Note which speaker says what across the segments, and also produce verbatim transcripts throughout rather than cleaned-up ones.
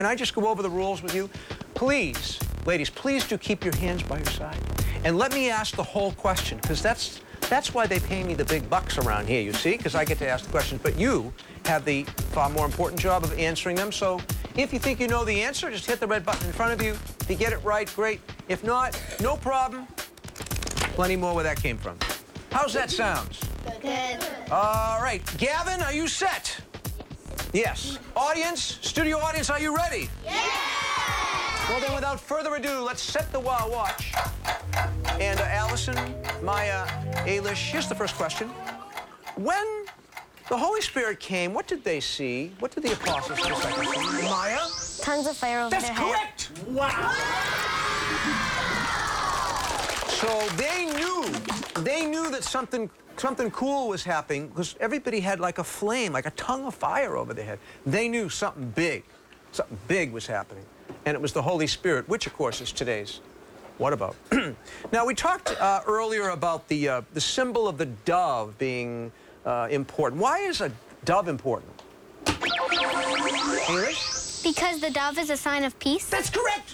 Speaker 1: Can I just go over the rules with you? Please, ladies, please do keep your hands by your side. And let me ask the whole question, because that's, that's why they pay me the big bucks around here, you see, because I get to ask the questions. But you have the far more important job of answering them. So if you think you know the answer, just hit the red button in front of you. If you get it right, great. If not, no problem. Plenty more where that came from. How's that sound?
Speaker 2: Good.
Speaker 1: All right. Gavin, are you set? Yes. Audience, studio audience, are you ready?
Speaker 2: Yeah!
Speaker 1: Well, then, without further ado, let's set the Wow Watch. And uh, Allison, Maya, Ailish, here's the first question. When the Holy Spirit came, what did they see? What did the apostles see? Maya?
Speaker 2: Tongues of fire over
Speaker 1: That's
Speaker 2: their
Speaker 1: correct!
Speaker 2: head.
Speaker 1: Wow! So they knew, they knew that something, something cool was happening because everybody had like a flame, like a tongue of fire over their head. They knew something big, something big was happening. And it was the Holy Spirit, which of course is today's What About. Now, we talked uh, earlier about the, uh, the symbol of the dove being uh, important. Why is a dove important? English?
Speaker 2: Because the dove is a sign of peace.
Speaker 1: That's correct!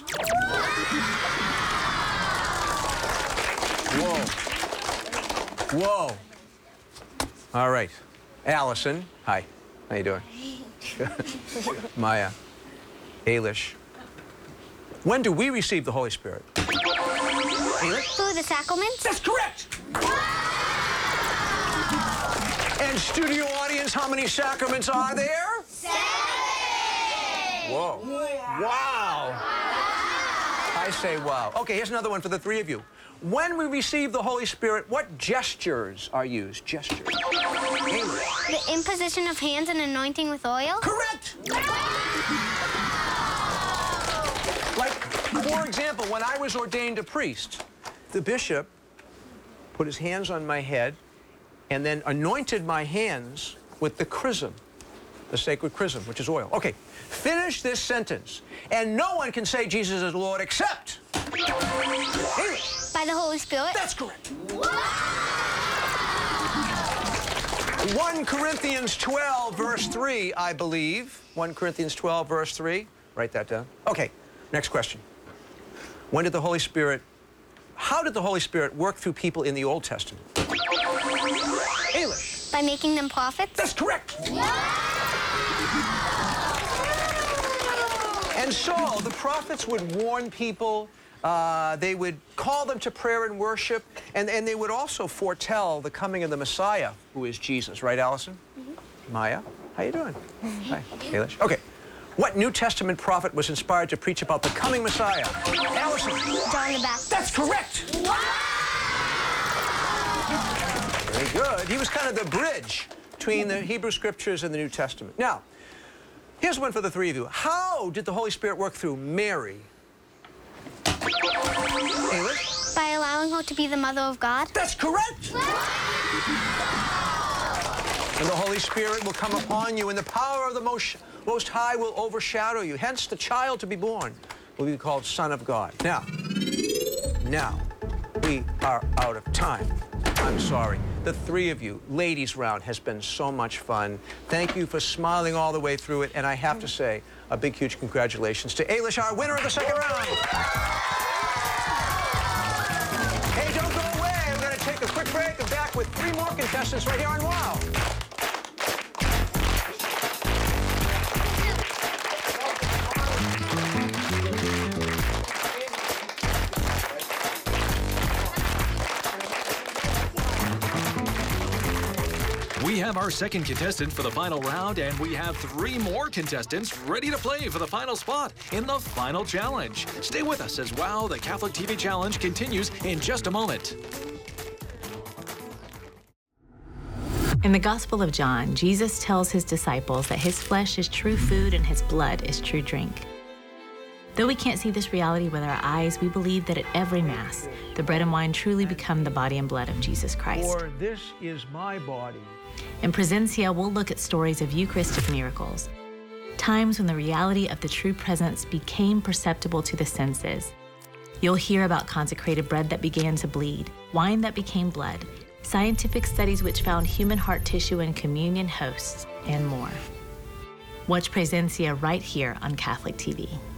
Speaker 1: Whoa. Whoa. All right. Allison. Hi. How you doing? Maya. Ailish. When do we receive the Holy Spirit? Ailish?
Speaker 2: Through the sacraments.
Speaker 1: That's correct! And studio audience, how many sacraments are there?
Speaker 2: Seven!
Speaker 1: Whoa. Wow. I say wow. Okay, here's another one for the three of you. When we receive the Holy Spirit, what gestures are used? Gestures.
Speaker 2: The imposition of hands and anointing with oil.
Speaker 1: Correct! Like, for example, when I was ordained a priest, the bishop put his hands on my head and then anointed my hands with the chrism, the sacred chrism, which is oil. Okay, finish this sentence. And no one can say Jesus is Lord except...
Speaker 2: By the Holy Spirit.
Speaker 1: That's correct. First Corinthians twelve, verse three, I believe. First Corinthians twelve, verse three. Write that down. Okay, next question. When did the Holy Spirit, how did the Holy Spirit work through people in the Old Testament? Ailish.
Speaker 2: By making them prophets.
Speaker 1: That's correct. And so the prophets would warn people, uh, they would call them to prayer and worship, and, and they would also foretell the coming of the Messiah, who is Jesus. Right, Allison? Mm-hmm. Maya, how you doing? Hi, Ailish. Okay. What New Testament prophet was inspired to preach about the coming Messiah? Allison.
Speaker 2: John the Baptist.
Speaker 1: That's correct. Very good. He was kind of the bridge between the Hebrew Scriptures and the New Testament. Now, here's one for the three of you. How did the Holy Spirit work through Mary? Ailish?
Speaker 2: By allowing her to be the mother of God.
Speaker 1: That's correct. And the Holy Spirit will come upon you, and the power of the Most, Most High will overshadow you. Hence, the child to be born will be called Son of God. Now, now, we are out of time. I'm sorry. The three of you, ladies round, has been so much fun. Thank you for smiling all the way through it. And I have to say, a big, huge congratulations to Ailish, our winner of the second round. Hey, don't go away. We're going to take a quick break and back with three more contestants right here on WOW.
Speaker 3: We have our second contestant for the final round, and we have three more contestants ready to play for the final spot in the final challenge. Stay with us as WOW, the Catholic T V Challenge, continues in just a moment.
Speaker 4: In the Gospel of John, Jesus tells his disciples that his flesh is true food and his blood is true drink. Though we can't see this reality with our eyes, we believe that at every Mass, the bread and wine truly become the body and blood of Jesus Christ.
Speaker 1: For this is my body.
Speaker 4: In Presencia, we'll look at stories of Eucharistic miracles, times when the reality of the true presence became perceptible to the senses. You'll hear about consecrated bread that began to bleed, wine that became blood, scientific studies which found human heart tissue in communion hosts, and more. Watch Presencia right here on Catholic T V.